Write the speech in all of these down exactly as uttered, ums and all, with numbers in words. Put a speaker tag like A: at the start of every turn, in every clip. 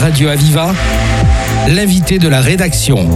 A: Radio Aviva, l'invité de la rédaction.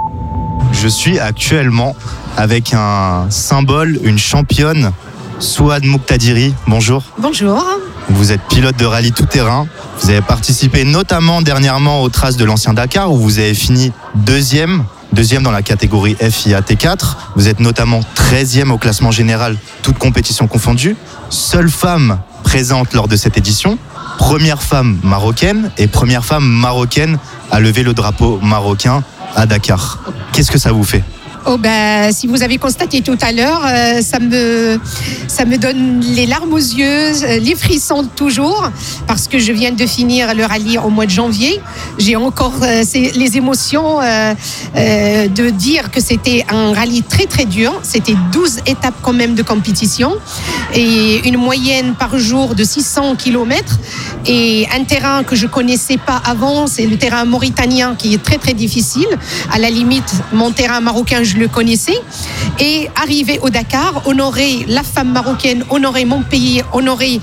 B: Je suis actuellement avec un symbole, une championne, Souad Muqtadiri. Bonjour.
C: Bonjour.
B: Vous êtes pilote de rallye tout-terrain. Vous avez participé notamment dernièrement aux traces de l'ancien Dakar où vous avez fini deuxième, deuxième dans la catégorie F I A T quatre. Vous êtes notamment treizième au classement général, toutes compétitions confondues. Seule femme présente lors de cette édition. Première femme marocaine et première femme marocaine à lever le drapeau marocain à Dakar. Qu'est-ce que ça vous fait ?
C: Oh ben, si vous avez constaté tout à l'heure, euh, ça me, ça me donne les larmes aux yeux, euh, les frissons toujours, parce que je viens de finir le rallye au mois de janvier. J'ai encore euh, ces, les émotions euh, euh, de dire que c'était un rallye très très dur. C'était douze étapes quand même de compétition et une moyenne par jour de six cents kilomètres et un terrain que je connaissais pas avant, c'est le terrain mauritanien qui est très très difficile. À la limite, mon terrain marocain, je le connaissais, et arriver au Dakar, honorer la femme marocaine, honorer mon pays, honorer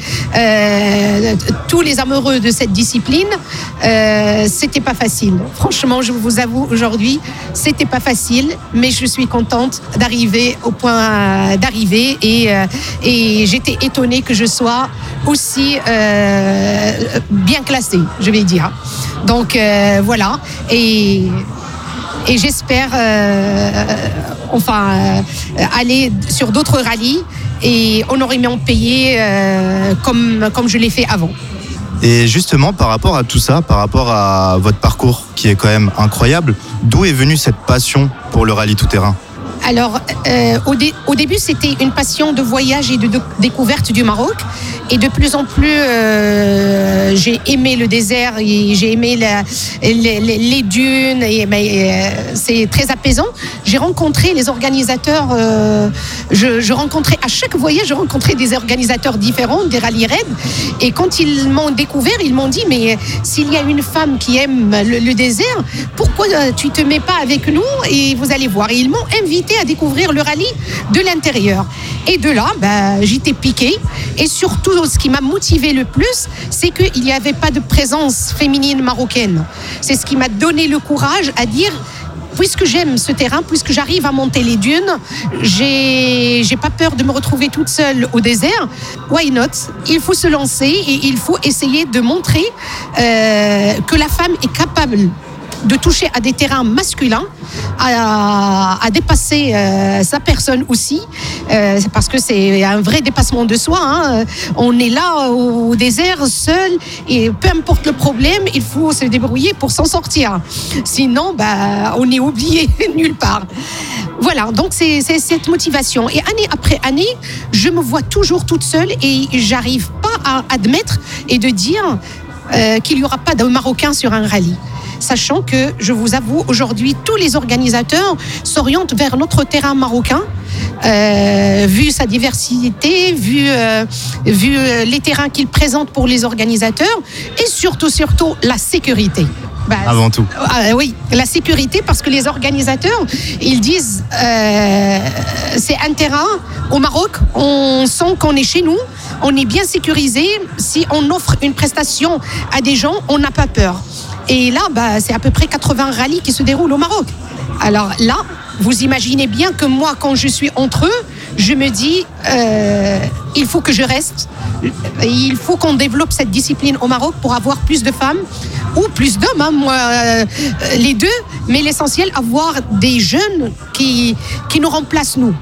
C: euh, tous les amoureux de cette discipline, euh, c'était pas facile. Franchement, je vous avoue, aujourd'hui, c'était pas facile, mais je suis contente d'arriver au point d'arriver et, euh, et j'étais étonnée que je sois aussi euh, bien classée, je vais dire. Donc euh, voilà, et Et j'espère euh, enfin, euh, aller sur d'autres rallyes et honorer mon pays euh, comme, comme je l'ai fait avant.
B: Et justement, par rapport à tout ça, par rapport à votre parcours qui est quand même incroyable, d'où est venue cette passion pour le rallye tout-terrain ?
C: Alors, euh, au, dé- au début, c'était une passion de voyage et de, de découverte du Maroc. Et de plus en plus, euh, j'ai aimé le désert et j'ai aimé la, les, les, les dunes. Et, mais, euh, c'est très apaisant. J'ai rencontré les organisateurs. Euh, je, je rencontrais à chaque voyage, je rencontrais des organisateurs différents, des rallye raids. Et quand ils m'ont découvert, ils m'ont dit mais s'il y a une femme qui aime le, le désert, pourquoi tu te mets pas avec nous et vous allez voir. Et ils m'ont invité à découvrir le rallye de l'intérieur. Et de là, bah, j'étais piquée. Et surtout, ce qui m'a motivée le plus, c'est qu'il n'y avait pas de présence féminine marocaine. C'est ce qui m'a donné le courage à dire, puisque j'aime ce terrain, puisque j'arrive à monter les dunes, j'ai, j'ai pas peur de me retrouver toute seule au désert. Why not ? Il faut se lancer et il faut essayer de montrer euh, que la femme est capable de toucher à des terrains masculins, à, à dépasser euh, sa personne aussi, euh, parce que c'est un vrai dépassement de soi. Hein. On est là au désert, seul, et peu importe le problème, il faut se débrouiller pour s'en sortir. Sinon, bah, on est oublié nulle part. Voilà, donc c'est, c'est cette motivation. Et année après année, je me vois toujours toute seule et j'arrive pas à admettre et de dire euh, qu'il n'y aura pas de Marocains sur un rallye. Sachant que, je vous avoue, aujourd'hui, tous les organisateurs s'orientent vers notre terrain marocain, euh, vu sa diversité, vu, euh, vu les terrains qu'il présente pour les organisateurs, et surtout, surtout, la sécurité. Bah,
B: Avant tout.
C: Euh, oui, la sécurité, parce que les organisateurs, ils disent euh, c'est un terrain au Maroc, on sent qu'on est chez nous, on est bien sécurisé. Si on offre une prestation à des gens, on n'a pas peur. Et là, bah, c'est à peu près quatre-vingts rallyes qui se déroulent au Maroc. Alors là, vous imaginez bien que moi, quand je suis entre eux, je me dis, euh, il faut que je reste. Il faut qu'on développe cette discipline au Maroc pour avoir plus de femmes ou plus d'hommes, hein, moi, euh, les deux. Mais l'essentiel, avoir des jeunes qui, qui nous remplacent, nous,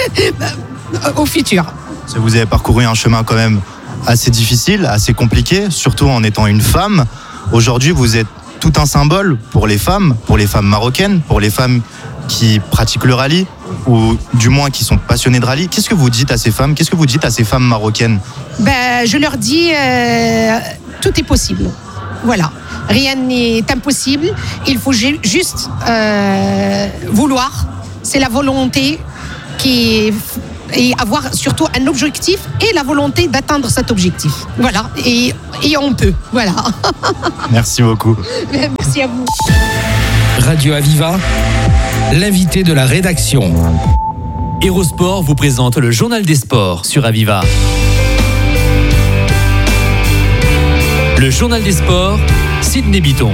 C: au futur.
B: Vous avez parcouru un chemin quand même assez difficile, assez compliqué, surtout en étant une femme. Aujourd'hui, vous êtes tout un symbole pour les femmes, pour les femmes marocaines, pour les femmes qui pratiquent le rallye, ou du moins qui sont passionnées de rallye. Qu'est-ce que vous dites à ces femmes ? Qu'est-ce que vous dites à ces femmes marocaines ?
C: Ben, je leur dis, euh, tout est possible. Voilà. Rien n'est impossible. Il faut ju- juste euh, vouloir. C'est la volonté qui est... et avoir surtout un objectif et la volonté d'atteindre cet objectif. Voilà, et, et on peut, voilà.
B: Merci beaucoup.
C: Merci à vous.
A: Radio Aviva, l'invité de la rédaction.
D: Hérosport vous présente le journal des sports sur Aviva. Le journal des sports, Sidney Bitton.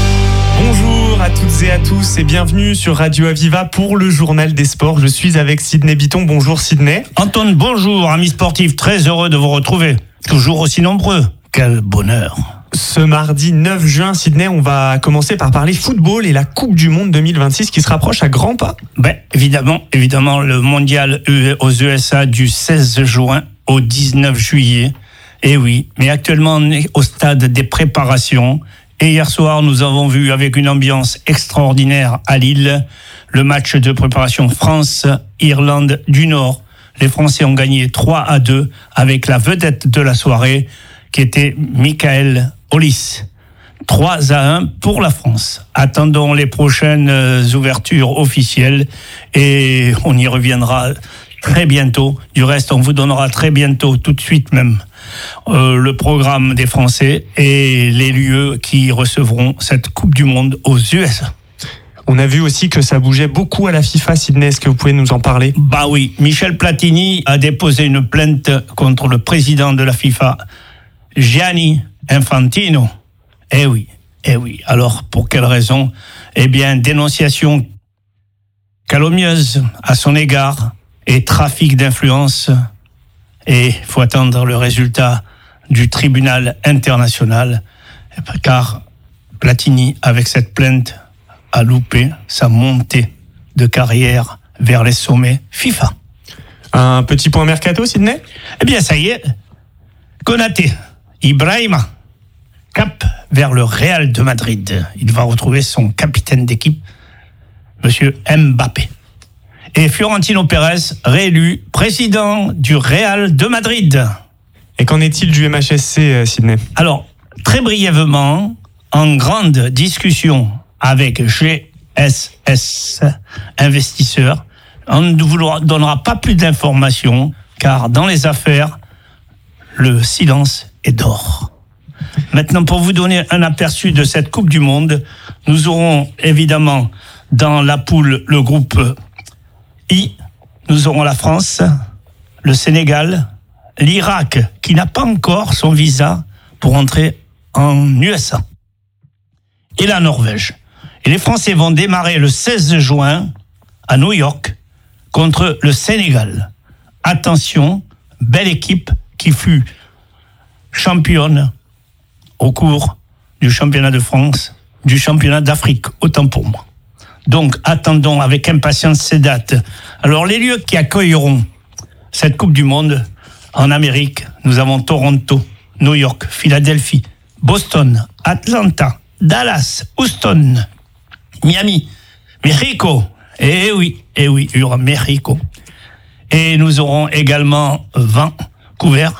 E: Bonjour à toutes et à tous et bienvenue sur Radio Aviva pour le journal des sports. Je suis avec Sidney Bitton. Bonjour Sidney.
F: Antoine, bonjour, amis sportifs, très heureux de vous retrouver. Toujours aussi nombreux. Quel bonheur.
E: Ce mardi neuf juin, Sidney, on va commencer par parler football et la Coupe du Monde deux mille vingt-six qui se rapproche à grands pas.
F: Ben, évidemment, évidemment, le mondial aux U S A du seize juin au dix-neuf juillet. Eh oui, mais actuellement on est au stade des préparations. Et hier soir, nous avons vu avec une ambiance extraordinaire à Lille le match de préparation France-Irlande du Nord. Les Français ont gagné trois à deux avec la vedette de la soirée qui était Michael Hollis. trois à un pour la France. Attendons les prochaines ouvertures officielles et on y reviendra très bientôt. Du reste, on vous donnera très bientôt, tout de suite même, euh, le programme des Français et les lieux qui recevront cette Coupe du Monde aux U S A.
E: On a vu aussi que ça bougeait beaucoup à la FIFA, Sidney. Est-ce que vous pouvez nous en parler ?
F: Bah oui, Michel Platini a déposé une plainte contre le président de la FIFA, Gianni Infantino. Eh oui, eh oui. Alors, pour quelle raison ? Eh bien, dénonciation calomnieuse à son égard et trafic d'influence. Et il faut attendre le résultat du tribunal international, car Platini, avec cette plainte, a loupé sa montée de carrière vers les sommets FIFA.
E: Un petit point mercato, Sidney ?
F: Eh bien, ça y est, Konaté, Ibrahima, cap vers le Real de Madrid. Il va retrouver son capitaine d'équipe, Monsieur Mbappé. Et Florentino Pérez, réélu président du Real de Madrid.
E: Et qu'en est-il du M H S C, Sidney ?
F: Alors, très brièvement, en grande discussion avec G S S Investisseurs, on ne vous donnera pas plus d'informations, car dans les affaires, le silence est d'or. Maintenant, pour vous donner un aperçu de cette Coupe du Monde, nous aurons évidemment dans la poule le groupe I, nous aurons la France, le Sénégal, l'Irak, qui n'a pas encore son visa pour entrer en U S A, et la Norvège. Et les Français vont démarrer le seize juin à New York contre le Sénégal. Attention, belle équipe qui fut championne au cours du championnat de France, du championnat d'Afrique, autant pour moi. Donc, attendons avec impatience ces dates. Alors, les lieux qui accueilleront cette Coupe du Monde en Amérique, nous avons Toronto, New York, Philadelphie, Boston, Atlanta, Dallas, Houston, Miami, Mexico. Eh oui, eh oui, il y aura Mexico. Et nous aurons également Vancouver.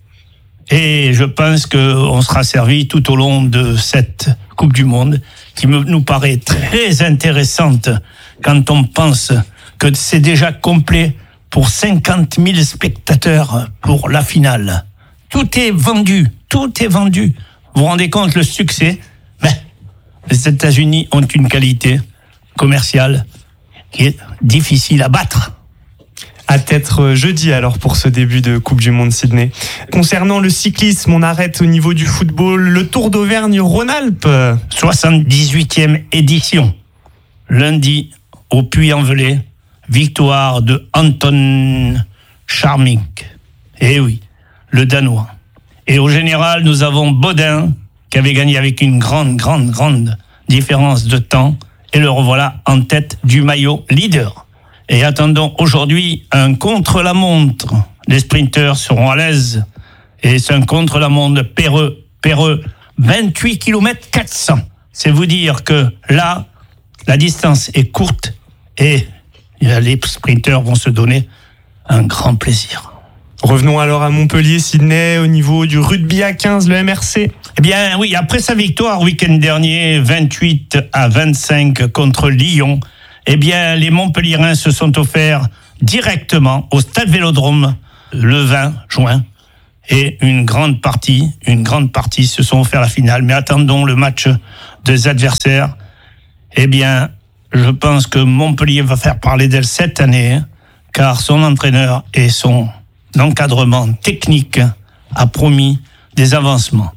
F: Et je pense qu'on sera servi tout au long de cette Coupe du Monde, qui me, nous paraît très intéressante quand on pense que c'est déjà complet pour cinquante mille spectateurs pour la finale. Tout est vendu, tout est vendu. Vous vous rendez compte le succès ? Mais les États-Unis ont une qualité commerciale qui est difficile à battre.
E: À être jeudi alors pour ce début de Coupe du Monde, Sidney. Concernant le cyclisme, on arrête au niveau du football le Tour d'Auvergne-Rhône-Alpes.
F: soixante-dix-huitième édition. Lundi au Puy-en-Velay, victoire de Anton Charming. Eh oui, le Danois. Et au général, nous avons Baudin qui avait gagné avec une grande, grande, grande différence de temps. Et le revoilà en tête du maillot leader. Et attendons aujourd'hui un contre-la-montre. Les sprinteurs seront à l'aise. Et c'est un contre-la-montre péreux, péreux, vingt-huit kilomètres quatre cents. C'est vous dire que là, la distance est courte et les sprinteurs vont se donner un grand plaisir.
E: Revenons alors à Montpellier, Sidney, au niveau du rugby à quinze, le M R C.
F: Eh bien oui, après sa victoire week-end dernier, vingt-huit à vingt-cinq contre Lyon, eh bien les Montpelliérains se sont offerts directement au Stade Vélodrome le vingt juin. Et une grande partie, une grande partie se sont offerts la finale. Mais attendons le match des adversaires. Eh bien, je pense que Montpellier va faire parler d'elle cette année, car son entraîneur et son encadrement technique a promis des avancements.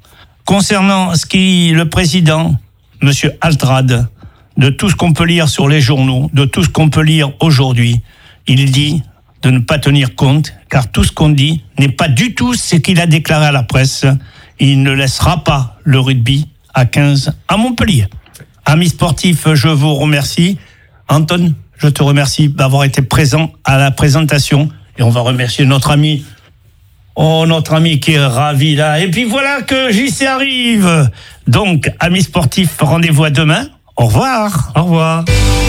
F: Concernant ce qui le président, Monsieur Altrad, de tout ce qu'on peut lire sur les journaux, de tout ce qu'on peut lire aujourd'hui, il dit de ne pas tenir compte, car tout ce qu'on dit n'est pas du tout ce qu'il a déclaré à la presse. Il ne laissera pas le rugby à quinze à Montpellier. Amis sportifs, je vous remercie. Anton, je te remercie d'avoir été présent à la présentation. Et on va remercier notre ami, oh, notre ami qui est ravi là. Et puis voilà que J C arrive. Donc, amis sportifs, rendez-vous à demain. Au revoir.
E: Au revoir.